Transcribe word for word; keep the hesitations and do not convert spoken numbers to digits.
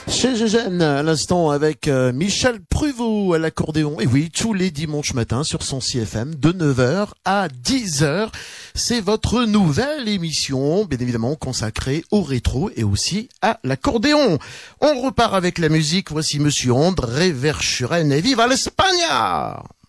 Chez Gégène, à l'instant avec euh, Michel Pruvot à l'accordéon. Et oui, tous les dimanches matins sur son C F M de neuf heures à dix heures. C'est votre nouvelle émission, bien évidemment consacrée au rétro et aussi à l'accordéon. On repart avec la musique. Voici Monsieur André Verschuren et viva l'Espagne!